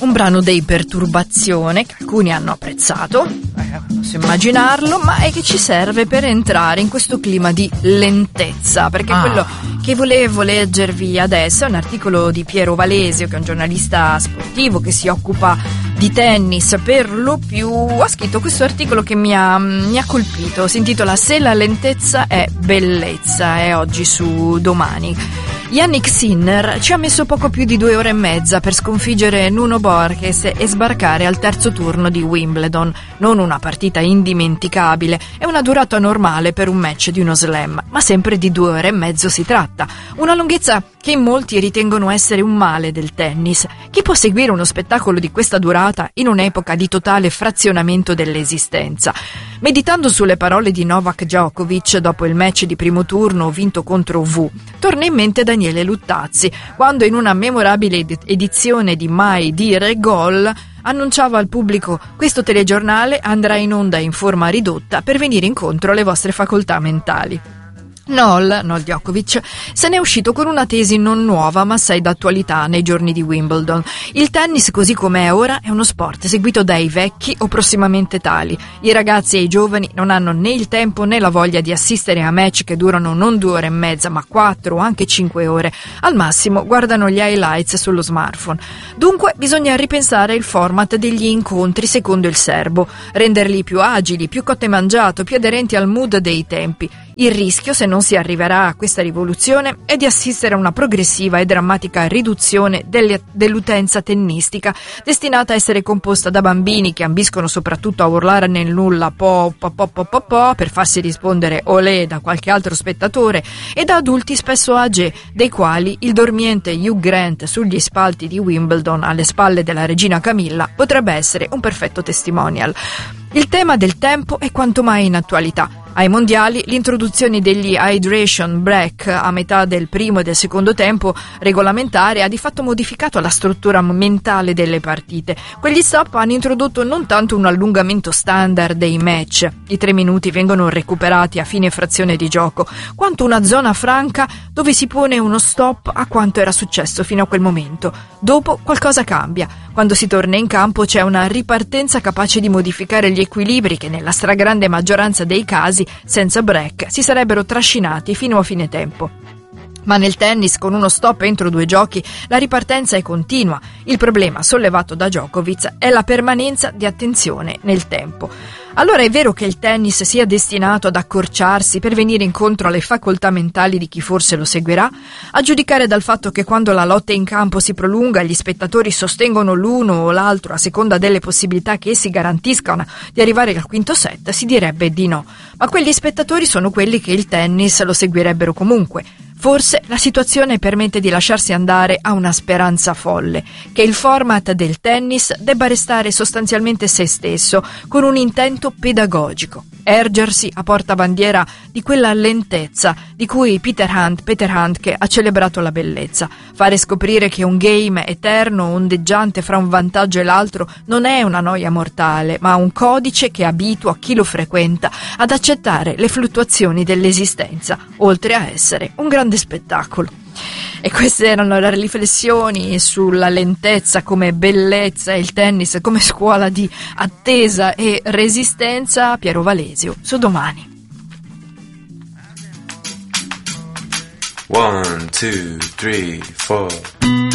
un brano dei Perturbazione che alcuni hanno apprezzato, non so immaginarlo, ma è che ci serve per entrare in questo clima di lentezza, perché quello che volevo leggervi adesso è un articolo di Piero Valesio, che è un giornalista sportivo che si occupa di tennis per lo più. Ha scritto questo articolo che mi ha colpito, si intitola "Se la lentezza è bellezza", è oggi su Domani. Jannik Sinner ci ha messo poco più di 2 ore e mezza per sconfiggere Nuno Borges e sbarcare al terzo turno di Wimbledon. Non una partita indimenticabile, è una durata normale per un match di uno slam, ma sempre di 2 ore e mezzo si tratta. Una lunghezza che in molti ritengono essere un male del tennis. Chi può seguire uno spettacolo di questa durata in un'epoca di totale frazionamento dell'esistenza? Meditando sulle parole di Novak Djokovic dopo il match di primo turno vinto contro Wu, torna in mente Daniele Luttazzi, quando in una memorabile edizione di Mai Dire Gol annunciava al pubblico: questo telegiornale andrà in onda in forma ridotta per venire incontro alle vostre facoltà mentali. Noel Djokovic se n'è uscito con una tesi non nuova ma assai d'attualità nei giorni di Wimbledon. Il tennis così com'è ora è uno sport seguito dai vecchi o prossimamente tali. I ragazzi e i giovani non hanno né il tempo né la voglia di assistere a match che durano non 2 ore e mezza ma 4 o anche 5 ore. Al massimo guardano gli highlights sullo smartphone. Dunque bisogna ripensare il format degli incontri secondo il serbo, renderli più agili, più cotte mangiato, più aderenti al mood dei tempi. Il rischio, se non si arriverà a questa rivoluzione, è di assistere a una progressiva e drammatica riduzione dell'utenza tennistica, destinata a essere composta da bambini che ambiscono soprattutto a urlare nel nulla po per farsi rispondere olè da qualche altro spettatore, e da adulti spesso âgés, dei quali il dormiente Hugh Grant sugli spalti di Wimbledon alle spalle della regina Camilla potrebbe essere un perfetto testimonial. Il tema del tempo è quanto mai in attualità. Ai mondiali l'introduzione degli hydration break a metà del primo e del secondo tempo regolamentare ha di fatto modificato la struttura mentale delle partite. Quegli stop hanno introdotto non tanto un allungamento standard dei match, i 3 minuti vengono recuperati a fine frazione di gioco, quanto una zona franca dove si pone uno stop a quanto era successo fino a quel momento. Dopo qualcosa cambia. Quando si torna in campo c'è una ripartenza capace di modificare gli equilibri che nella stragrande maggioranza dei casi senza break si sarebbero trascinati fino a fine tempo. Ma nel tennis, con uno stop entro 2 giochi, la ripartenza è continua. Il problema sollevato da Djokovic è la permanenza di attenzione nel tempo. Allora è vero che il tennis sia destinato ad accorciarsi per venire incontro alle facoltà mentali di chi forse lo seguirà? A giudicare dal fatto che quando la lotta in campo si prolunga gli spettatori sostengono l'uno o l'altro a seconda delle possibilità che essi garantiscano di arrivare al quinto set, si direbbe di no. Ma quegli spettatori sono quelli che il tennis lo seguirebbero comunque. Forse la situazione permette di lasciarsi andare a una speranza folle, che il format del tennis debba restare sostanzialmente se stesso, con un intento pedagogico, ergersi a portabandiera di quella lentezza di cui Peter Handke ha celebrato la bellezza, fare scoprire che un game eterno ondeggiante fra un vantaggio e l'altro non è una noia mortale, ma un codice che abitua chi lo frequenta ad accettare le fluttuazioni dell'esistenza, oltre a essere un grande spettacolo. E queste erano le riflessioni sulla lentezza come bellezza e il tennis come scuola di attesa e resistenza. Piero Valesio su Domani. 1, 2, 3, 4